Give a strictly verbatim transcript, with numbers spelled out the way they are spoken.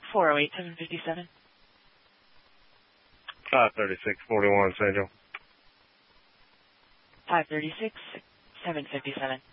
four oh eight, seven fifty-seven. five thirty-six forty-one, Central. five thirty-six, seven fifty-seven.